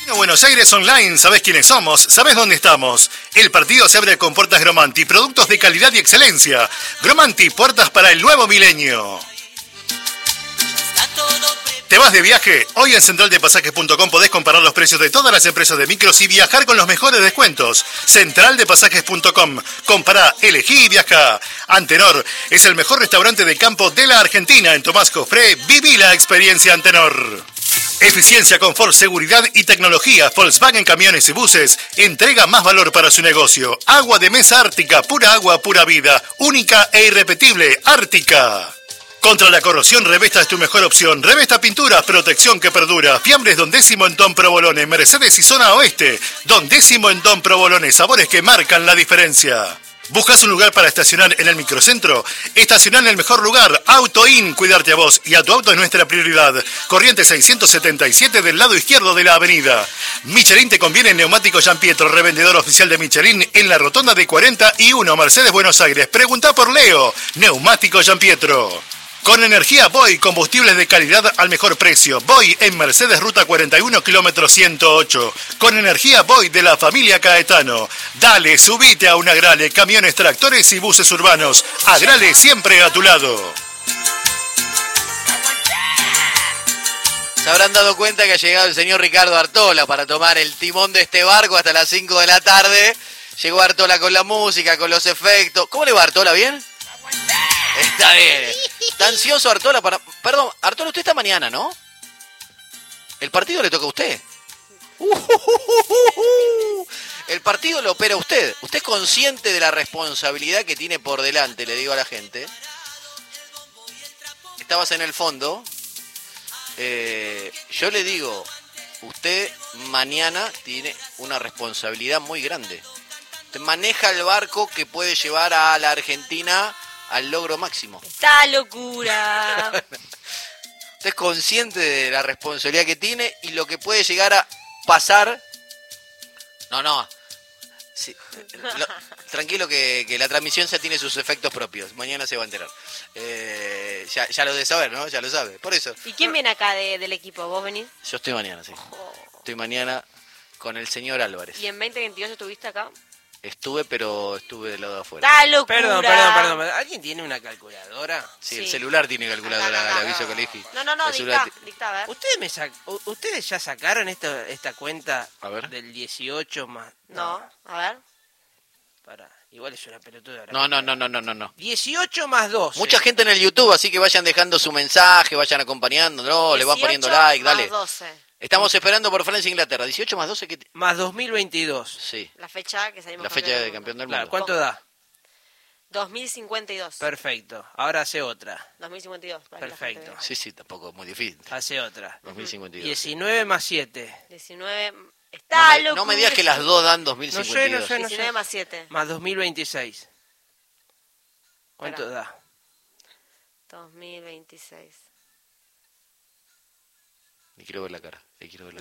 Buenos Aires Online, ¿sabés quiénes somos? ¿Sabés dónde estamos? El partido se abre con Puertas Gromanti, productos de calidad y excelencia. Gromanti, puertas para el nuevo milenio. ¿Te vas de viaje? Hoy en centraldepasajes.com podés comparar los precios de todas las empresas de micros y viajar con los mejores descuentos. Centraldepasajes.com. Compará, elegí y viaja. Antenor es el mejor restaurante de campo de la Argentina. En Tomás Jofré, viví la experiencia Antenor. Eficiencia, confort, seguridad y tecnología. Volkswagen Camiones y Buses entrega más valor para su negocio. Agua de mesa Ártica, pura agua, pura vida. Única e irrepetible, Ártica. Contra la corrosión, Revesta es tu mejor opción. Revesta Pinturas, protección que perdura. Fiambres Don Décimo en Don Provolone, Mercedes y Zona Oeste. Don Décimo en Don Provolone, sabores que marcan la diferencia. ¿Buscas un lugar para estacionar en el microcentro? Estacionar en el mejor lugar. AutoIn, cuidarte a vos y a tu auto es nuestra prioridad. Corriente 677 del lado izquierdo de la avenida. Michelin te conviene Neumático Giampietro, revendedor oficial de Michelin en la rotonda de 41, Mercedes, Buenos Aires. Preguntá por Leo. Neumático Giampietro. Con energía Boy, combustibles de calidad al mejor precio. Boy en Mercedes, ruta 41, kilómetro 108. Con energía Boy de la familia Caetano. Dale, subite a un Agrale, camiones, tractores y buses urbanos. Agrale siempre a tu lado. Se habrán dado cuenta que ha llegado el señor Ricardo Artola para tomar el timón de este barco hasta las 5 de la tarde. Llegó Artola con la música, con los efectos. ¿Cómo le va, Artola? ¿Bien? Está bien. Está ansioso Artola para... Perdón, Artola, usted está mañana, ¿no? El partido le toca a usted. El partido lo opera usted. Usted es consciente de la responsabilidad que tiene por delante, le digo a la gente. Estabas en el fondo. Yo le digo, usted mañana tiene una responsabilidad muy grande. Usted maneja el barco que puede llevar a la Argentina al logro máximo. ¡Esta locura! Usted es consciente de la responsabilidad que tiene y lo que puede llegar a pasar. No. Sí, tranquilo que la transmisión ya tiene sus efectos propios. Mañana se va a enterar. Ya lo debe saber, ¿no? Ya lo sabe. Por eso. ¿Y quién viene acá del equipo? ¿Vos venís? Yo estoy mañana, sí. Estoy mañana con el señor Álvarez. ¿Y en 2022 estuviste acá? Pero estuve del lado de afuera. ¡Está locura! Perdón. ¿Alguien tiene una calculadora? Sí, el celular tiene calculadora, le aviso que elegí. No, dicta, a ver. ¿Ustedes ya sacaron esta cuenta a ver. del 18 más? No, a ver. Igual es una pelotuda. No. 18 más 12. Mucha gente en el YouTube, así que vayan dejando su mensaje, vayan acompañándolo, le van poniendo like, dale. 12. Estamos esperando por Francia e Inglaterra. 18 más 12, ¿qué? Más 2022. Sí. La fecha que salimos. La fecha de campeón del mundo. Claro, ¿cuánto da? 2052. Perfecto. Ahora hace otra. 2052. Perfecto. Sí, tampoco es muy difícil. Hace otra. 2052. 19 más 7. 19. Está loco. No me digas que las dos dan 2052. No sé. 19 más 7. Más 2026. ¿Cuánto da? 2026. Le quiero ver la cara.